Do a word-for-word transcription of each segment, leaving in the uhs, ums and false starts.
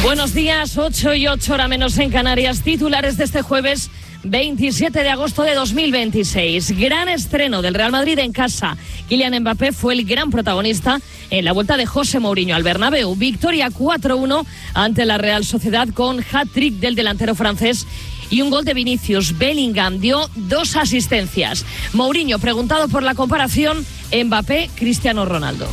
Buenos días, ocho y ocho hora menos en Canarias. Titulares de este jueves veintisiete de agosto de dos mil veintiséis. Gran estreno del Real Madrid en casa. Kylian Mbappé fue el gran protagonista en la vuelta de José Mourinho al Bernabéu. Victoria cuatro uno ante la Real Sociedad con hat-trick del delantero francés y un gol de Vinicius. Bellingham dio dos asistencias. Mourinho, preguntado por la comparación, Mbappé-Cristiano Ronaldo.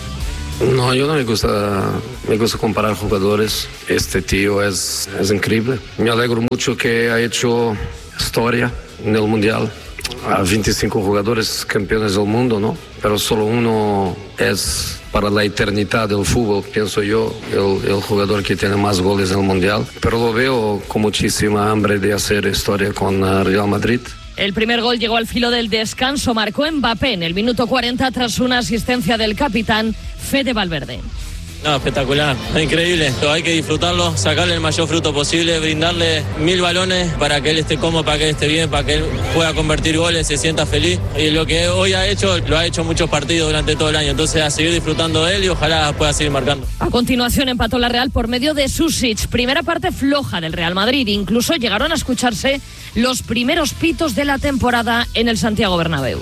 No, yo no me gusta, me gusta comparar jugadores. Este tío es, es increíble. Me alegro mucho que ha hecho historia en el Mundial. A veinticinco jugadores campeones del mundo, ¿no? Pero solo uno es para la eternidad del fútbol, pienso yo, el, el jugador que tiene más goles en el Mundial. Pero lo veo con muchísima hambre de hacer historia con Real Madrid. El primer gol llegó al filo del descanso, marcó Mbappé en el minuto cuarenta tras una asistencia del capitán Fede Valverde. No, espectacular, increíble. Hay que disfrutarlo, sacarle el mayor fruto posible, brindarle mil balones para que él esté cómodo, para que él esté bien, para que él pueda convertir goles, se sienta feliz. Y lo que hoy ha hecho, lo ha hecho en muchos partidos durante todo el año. Entonces, a seguir disfrutando de él y ojalá pueda seguir marcando. A continuación empató la Real por medio de Susic. Primera parte floja del Real Madrid. Incluso llegaron a escucharse los primeros pitos de la temporada en el Santiago Bernabéu.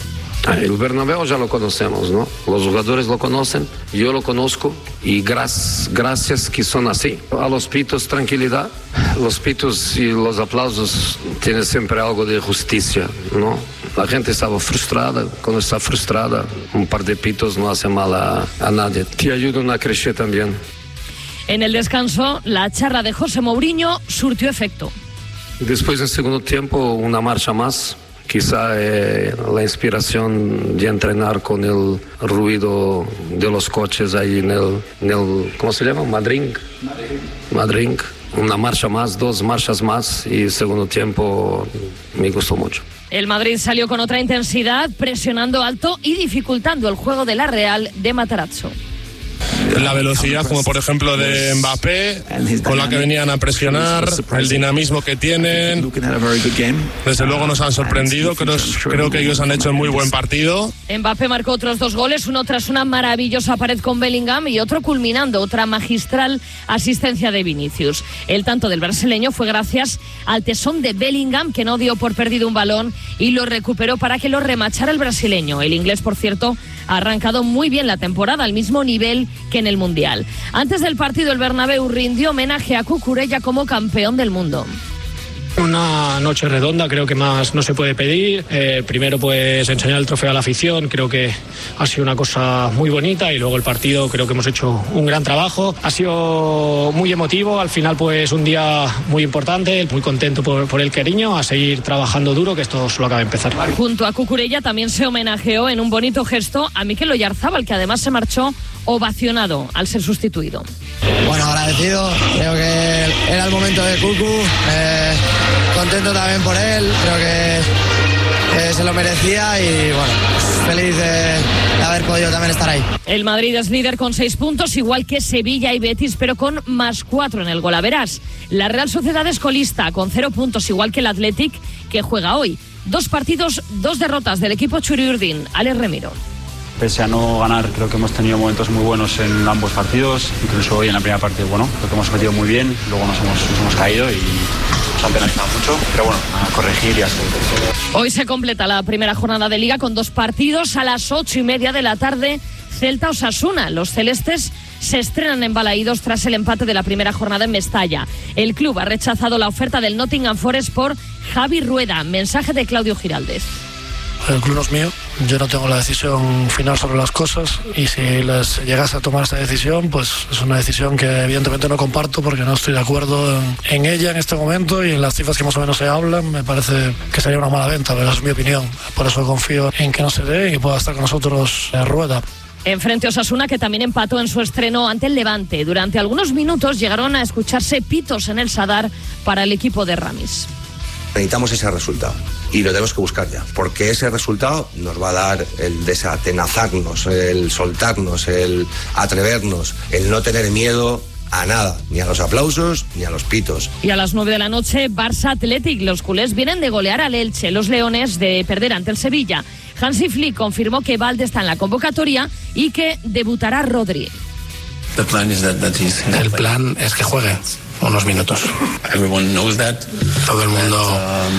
El Bernabéu ya lo conocemos, ¿no? Los jugadores lo conocen, yo lo conozco y gracias, gracias que son así. A los pitos, tranquilidad. Los pitos y los aplausos tienen siempre algo de justicia, ¿no? La gente estaba frustrada, cuando está frustrada, un par de pitos no hace mal a, a nadie. Te ayudan a crecer también. En el descanso, la charla de José Mourinho surtió efecto. Después, en segundo tiempo, una marcha más. Quizá eh, la inspiración de entrenar con el ruido de los coches ahí en el, en el ¿cómo se llama? Madrid. Madrid. Una marcha más, dos marchas más y segundo tiempo me gustó mucho. El Madrid salió con otra intensidad, presionando alto y dificultando el juego de la Real de Matarazzo. La velocidad, como por ejemplo de Mbappé, con la que venían a presionar, el dinamismo que tienen. Desde luego nos han sorprendido, creo, creo que ellos han hecho un muy buen partido. Mbappé marcó otros dos goles, uno tras una maravillosa pared con Bellingham y otro culminando otra magistral asistencia de Vinicius. El tanto del brasileño fue gracias al tesón de Bellingham, que no dio por perdido un balón y lo recuperó para que lo remachara el brasileño. El inglés, por cierto, ha arrancado muy bien la temporada, al mismo nivel que en el Mundial. Antes del partido, el Bernabéu rindió homenaje a Cucurella como campeón del mundo. Una noche redonda, creo que más no se puede pedir. Eh, primero, pues enseñar el trofeo a la afición, creo que ha sido una cosa muy bonita, y luego el partido, creo que hemos hecho un gran trabajo. Ha sido muy emotivo, al final pues un día muy importante, muy contento por, por el cariño, a seguir trabajando duro, que esto solo acaba de empezar. Junto a Cucurella también se homenajeó en un bonito gesto a Mikel Oyarzabal, que además se marchó ovacionado al ser sustituido. Bueno, agradecido, creo que era el momento de Cucu, eh, contento también por él, creo que eh, se lo merecía y bueno, feliz de, de haber podido también estar ahí. El Madrid es líder con seis puntos, igual que Sevilla y Betis, pero con más cuatro en el golaveras. La Real Sociedad es colista con cero puntos, igual que el Athletic, que juega hoy. Dos partidos, dos derrotas del equipo Churiurdin. Alex Remiro. Pese a no ganar, creo que hemos tenido momentos muy buenos en ambos partidos, incluso hoy en la primera parte, bueno, creo que hemos metido muy bien, luego nos hemos, nos hemos caído y nos han penalizado mucho, pero bueno, a corregir y a seguir. Hoy se completa la primera jornada de Liga con dos partidos a las ocho y media de la tarde, Celta-Osasuna. Los celestes se estrenan en Balaídos tras el empate de la primera jornada en Mestalla. El club ha rechazado la oferta del Nottingham Forest por Javi Rueda. Mensaje de Claudio Giraldez. El club no es mío, yo no tengo la decisión final sobre las cosas, y si les llegase a tomar esta decisión, pues es una decisión que evidentemente no comparto porque no estoy de acuerdo en, en ella en este momento, y en las cifras que más o menos se hablan me parece que sería una mala venta, pero es mi opinión. Por eso confío en que no se dé y que pueda estar con nosotros en Rueda. Enfrente Osasuna, que también empató en su estreno ante el Levante. Durante algunos minutos llegaron a escucharse pitos en el Sadar para el equipo de Ramis. Necesitamos ese resultado y lo tenemos que buscar ya, porque ese resultado nos va a dar el desatenazarnos, el soltarnos, el atrevernos, el no tener miedo a nada, ni a los aplausos ni a los pitos. Y a las nueve de la noche, Barça Athletic. Los culés vienen de golear al Elche, los leones de perder ante el Sevilla. Hansi Flick confirmó que Valde está en la convocatoria y que debutará Rodri. El plan es que juegue unos minutos. Todo el mundo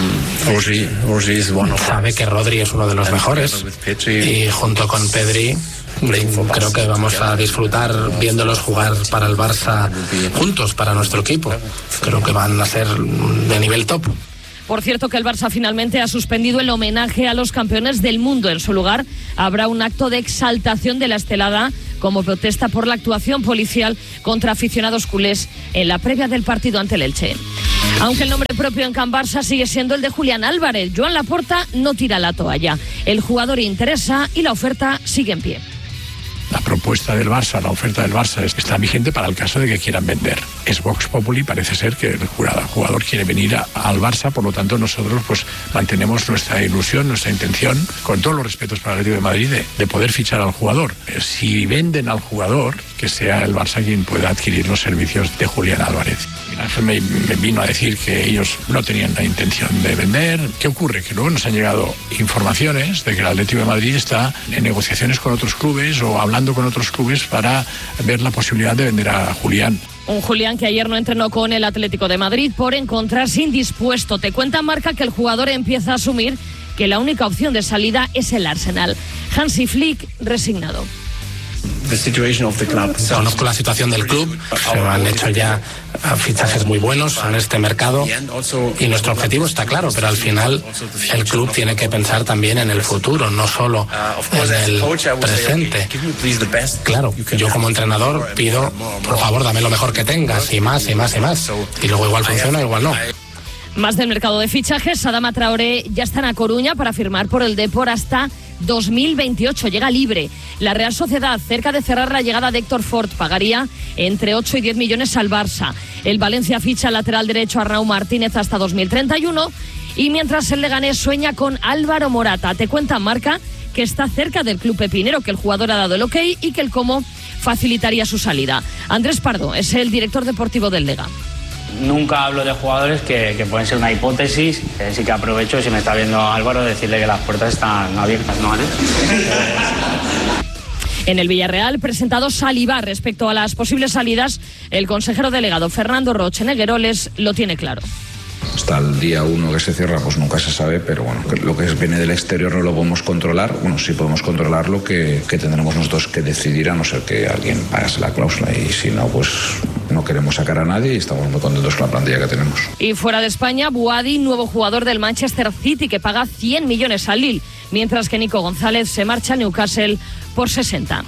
sabe que Rodri es uno de los mejores y junto con Pedri creo que vamos a disfrutar viéndolos jugar para el Barça juntos, para nuestro equipo. Creo que van a ser de nivel top. Por cierto, que el Barça finalmente ha suspendido el homenaje a los campeones del mundo. En su lugar, habrá un acto de exaltación de la estelada como protesta por la actuación policial contra aficionados culés en la previa del partido ante el Elche. Aunque el nombre propio en Can Barça sigue siendo el de Julián Álvarez, Joan Laporta no tira la toalla. El jugador interesa y la oferta sigue en pie. La propuesta del Barça, la oferta del Barça está vigente para el caso de que quieran vender. Es Vox Populi, parece ser que el jugador quiere venir a, al Barça, por lo tanto nosotros pues mantenemos nuestra ilusión, nuestra intención, con todos los respetos para el Atlético de Madrid, de, de poder fichar al jugador. Si venden al jugador, que sea el Barça quien pueda adquirir los servicios de Julián Álvarez. Ángel me, me vino a decir que ellos no tenían la intención de vender. ¿Qué ocurre? Que luego nos han llegado informaciones de que el Atlético de Madrid está en negociaciones con otros clubes o hablando con otros clubes para ver la posibilidad de vender a Julián. Un Julián que ayer no entrenó con el Atlético de Madrid por encontrarse indispuesto. Te cuenta Marca que el jugador empieza a asumir que la única opción de salida es el Arsenal. Hansi Flick resignado. Conozco la situación del club, se han hecho ya fichajes muy buenos en este mercado y nuestro objetivo está claro, pero al final el club tiene que pensar también en el futuro, no solo en el presente. Claro, yo como entrenador pido, por favor, dame lo mejor que tengas y más y más y más, y luego igual funciona, igual no. Más del mercado de fichajes, Adama Traoré ya está en A Coruña para firmar por el Depor hasta dos mil veintiocho, llega libre. La Real Sociedad, cerca de cerrar la llegada de Héctor Ford, pagaría entre ocho y diez millones al Barça. El Valencia ficha al lateral derecho a Arnau Martínez hasta dos mil treinta y uno, y mientras el Leganés sueña con Álvaro Morata. Te cuenta Marca que está cerca del club pepinero, que el jugador ha dado el ok y que el Como facilitaría su salida. Andrés Pardo es el director deportivo del Lega. Nunca hablo de jugadores que, que pueden ser una hipótesis. Eh, sí que aprovecho, si me está viendo Álvaro, decirle que las puertas están abiertas, ¿no, Alex? En el Villarreal, presentado Saliba respecto a las posibles salidas, el consejero delegado Fernando Roche Negueroles lo tiene claro. Hasta el día uno que se cierra, pues nunca se sabe, pero bueno, lo que viene del exterior no lo podemos controlar. Bueno, sí podemos controlar lo que, que tendremos nosotros que decidir, a no ser que alguien pagase la cláusula, y si no, pues no queremos sacar a nadie y estamos muy contentos con la plantilla que tenemos. Y fuera de España, Buadi, nuevo jugador del Manchester City, que paga cien millones al Lille, mientras que Nico González se marcha a Newcastle por sesenta.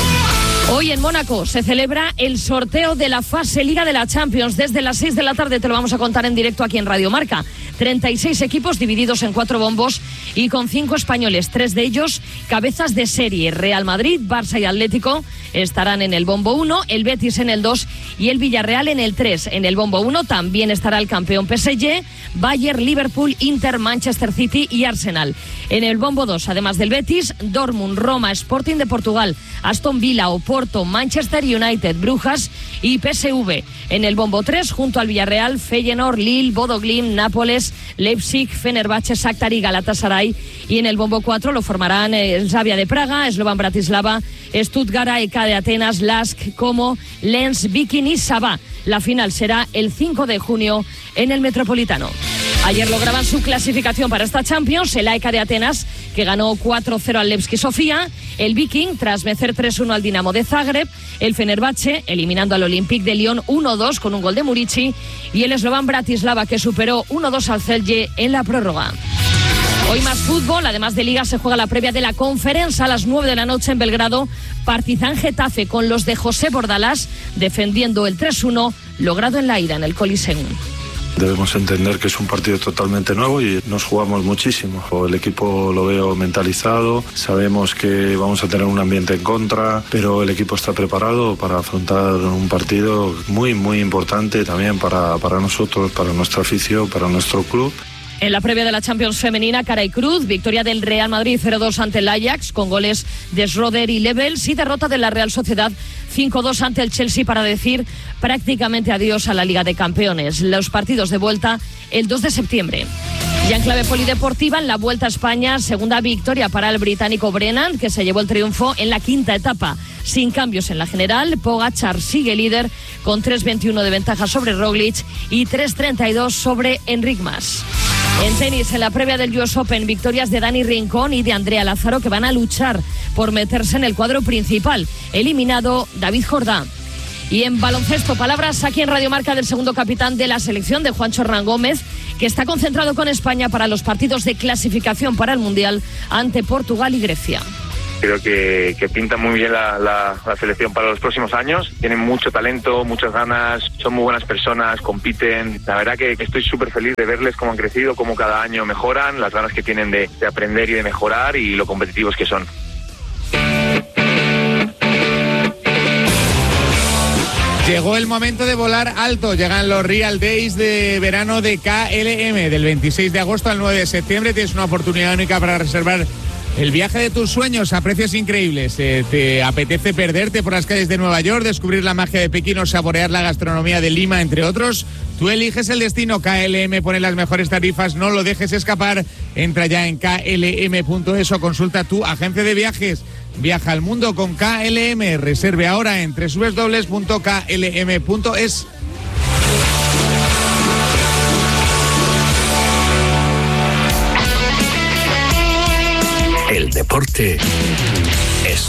Hoy en Mónaco se celebra el sorteo de la fase Liga de la Champions. Desde las seis de la tarde te lo vamos a contar en directo aquí en Radio Marca. treinta y seis equipos divididos en cuatro bombos y con cinco españoles, tres de ellos cabezas de serie. Real Madrid, Barça y Atlético estarán en el bombo uno, el Betis en el dos y el Villarreal en el tres. En el bombo uno también estará el campeón P S G, Bayern, Liverpool, Inter, Manchester City y Arsenal. En el bombo dos, además del Betis, Dortmund, Roma, Sporting de Portugal, Aston Villa, Oporto, Manchester United, Brujas y P S V. En el bombo tres, junto al Villarreal, Feyenoord, Lille, Bodo Glimt, Nápoles, Leipzig, Fenerbahce, Shakhtar y Galatasaray. Y en el bombo cuatro lo formarán eh, Slavia de Praga, Slovan Bratislava, Stuttgart, A E K de Atenas, Lask, Como, Lens, Viking y Sabah. La final será el cinco de junio en el Metropolitano. Ayer lograban su clasificación para esta Champions el A E K de Atenas, que ganó cuatro cero al Levski Sofía, el Viking tras vencer tres uno al Dinamo de Zagreb, el Fenerbahce eliminando al Olympique de Lyon uno dos con un gol de Murici y el Slovan Bratislava, que superó uno dos al Celje en la prórroga. Hoy más fútbol, además de Liga se juega la previa de la Conferencia a las nueve de la noche en Belgrado. Partizan Getafe con los de José Bordalás defendiendo el tres uno logrado en la ida en el Coliseum. Debemos entender que es un partido totalmente nuevo y nos jugamos muchísimo. El equipo lo veo mentalizado, sabemos que vamos a tener un ambiente en contra, pero el equipo está preparado para afrontar un partido muy, muy importante también para, para nosotros, para nuestra afición, para nuestro club. En la previa de la Champions femenina, cara y cruz, victoria del Real Madrid cero dos ante el Ajax, con goles de Schroeder y Levels, y derrota de la Real Sociedad cinco dos ante el Chelsea para decir prácticamente adiós a la Liga de Campeones. Los partidos de vuelta el dos de septiembre. Ya en clave polideportiva, en la Vuelta a España, segunda victoria para el británico Brennan, que se llevó el triunfo en la quinta etapa. sin cambios en la general. Pogačar sigue líder con tres veintiuno de ventaja sobre Roglic y tres treinta y dos sobre Enric Mas. En tenis, en la previa del U S Open, victorias de Dani Rincón y de Andrea Lázaro, que van a luchar por meterse en el cuadro principal. Eliminado David Jordá. Y en baloncesto, palabras aquí en Radio Marca del segundo capitán de la selección, de Juancho Hernán Gómez, que está concentrado con España para los partidos de clasificación para el Mundial ante Portugal y Grecia. Creo que, que pinta muy bien la, la, la selección para los próximos años. Tienen mucho talento, muchas ganas, son muy buenas personas, compiten. La verdad que, que estoy súper feliz de verles cómo han crecido, cómo cada año mejoran, las ganas que tienen de, de aprender y de mejorar y lo competitivos que son. Llegó el momento de volar alto. Llegan los Real Days de verano de K L M. Del veintiséis de agosto al nueve de septiembre tienes una oportunidad única para reservar el viaje de tus sueños a precios increíbles. Eh, ¿Te apetece perderte por las calles de Nueva York, descubrir la magia de Pekín o saborear la gastronomía de Lima, entre otros? Tú eliges el destino. K L M pone las mejores tarifas. No lo dejes escapar. Entra ya en K L M punto es o consulta tu agencia de viajes. Viaja al mundo con K L M. Reserve ahora en doble u doble u doble u punto k l m punto es. El deporte es